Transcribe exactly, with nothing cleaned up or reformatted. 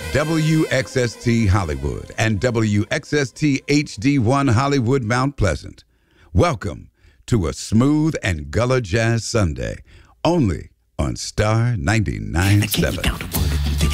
W X S T Hollywood and W X S T H D one Hollywood Mount Pleasant. Welcome to a smooth and Gullah Jazz Sunday, only on Star ninety-nine point seven.